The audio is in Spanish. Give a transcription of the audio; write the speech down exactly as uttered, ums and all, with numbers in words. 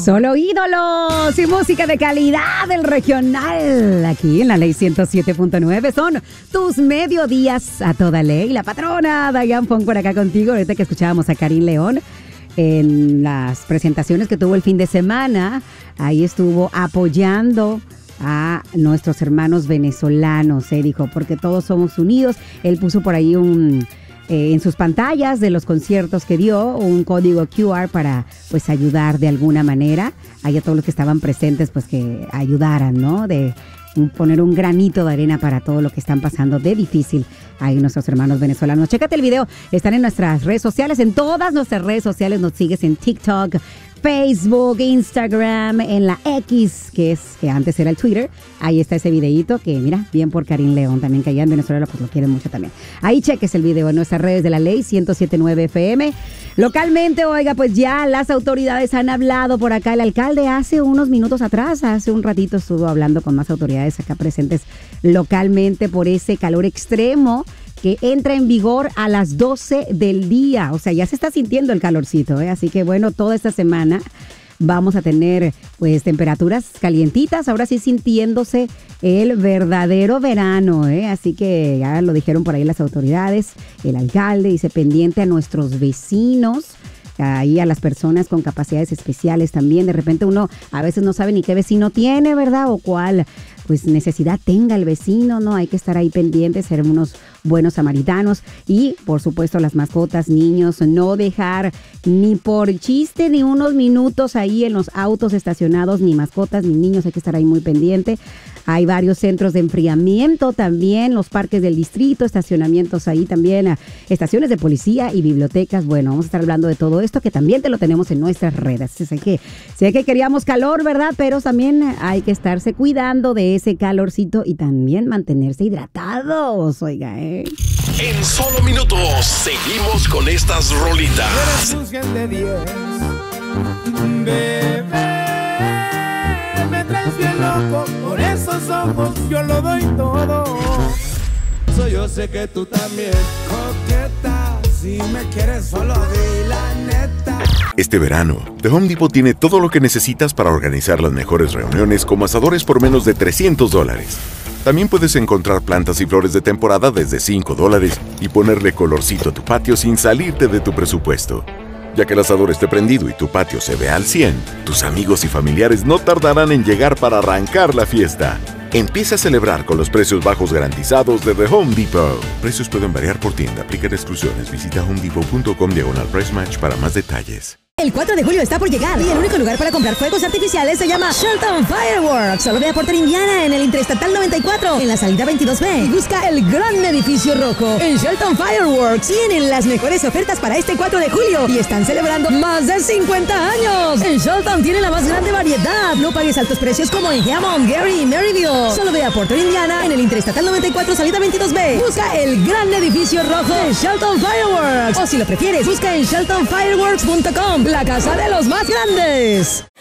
Solo ídolos y música de calidad del regional. Aquí en la Ley ciento siete punto nueve son tus mediodías a toda ley. La patrona Dayan Fong por acá contigo. Ahorita que escuchábamos a Karin León en las presentaciones que tuvo el fin de semana, ahí estuvo apoyando a nuestros hermanos venezolanos, eh, dijo, porque todos somos unidos. Él puso por ahí un... Eh, en sus pantallas de los conciertos que dio, un código Q R para pues ayudar de alguna manera a todos los que estaban presentes, pues que ayudaran, ¿no? De un, poner un granito de arena para todo lo que están pasando de difícil ahí nuestros hermanos venezolanos. Chécate el video, están en nuestras redes sociales, en todas nuestras redes sociales, nos sigues en TikTok, Facebook, Instagram, en la X, que es que antes era el Twitter. Ahí está ese videíto que, mira, bien por Karin León, también que allá en Venezuela pues lo quieren mucho también. Ahí cheques el video en nuestras redes de la Ley ciento siete punto nueve F M. Localmente, oiga, pues ya las autoridades han hablado por acá. El alcalde hace unos minutos atrás, hace un ratito estuvo hablando con más autoridades acá presentes localmente por ese calor extremo que entra en vigor a las doce del día. O sea, ya se está sintiendo el calorcito, ¿eh? Así que bueno, toda esta semana vamos a tener pues temperaturas calientitas, ahora sí sintiéndose el verdadero verano, ¿eh? Así que ya lo dijeron por ahí las autoridades, el alcalde dice pendiente a nuestros vecinos, ahí a las personas con capacidades especiales también. De repente uno a veces no sabe ni qué vecino tiene, ¿verdad? O cuál pues necesidad tenga el vecino, ¿no? Hay que estar ahí pendientes, ser unos buenos samaritanos y, por supuesto, las mascotas, niños, no dejar ni por chiste ni unos minutos ahí en los autos estacionados, ni mascotas, ni niños, hay que estar ahí muy pendiente. Hay varios centros de enfriamiento también, los parques del distrito, estacionamientos ahí también, estaciones de policía y bibliotecas. Bueno, vamos a estar hablando de todo esto que también te lo tenemos en nuestras redes. Sé que, sé que queríamos calor, ¿verdad? Pero también hay que estarse cuidando de ese calorcito y también mantenerse hidratados, oiga, ¿eh? En solo minutos seguimos con estas rolitas. De diez, bebé, me traes bien loco, por esos ojos yo lo doy todo. So, yo sé que tú también, coqueta, si me quieres solo di la neta. Este verano, The Home Depot tiene todo lo que necesitas para organizar las mejores reuniones como asadores por menos de trescientos dólares. También puedes encontrar plantas y flores de temporada desde cinco dólares y ponerle colorcito a tu patio sin salirte de tu presupuesto. Ya que el asador esté prendido y tu patio se ve al cien, tus amigos y familiares no tardarán en llegar para arrancar la fiesta. Empieza a celebrar con los precios bajos garantizados de The Home Depot. Precios pueden variar por tienda, aplican exclusiones. Visita homedepot punto com diagonal price match para más detalles. El cuatro de julio está por llegar y el único lugar para comprar fuegos artificiales se llama Shelton Fireworks. Solo ve a Porter, Indiana, en el Interestatal noventa y cuatro, en la salida veintidós B. Y busca el gran edificio rojo. En Shelton Fireworks tienen las mejores ofertas para este cuatro de julio y están celebrando más de cincuenta años. En Shelton tienen la más grande variedad. No pagues altos precios como en Hammond, Gary y Maryville. Solo ve a Porter, Indiana, en el Interestatal noventa y cuatro, salida veintidós B. Busca el gran edificio rojo de Shelton Fireworks. O si lo prefieres, busca en shelton fireworks punto com. La casa de los más grandes.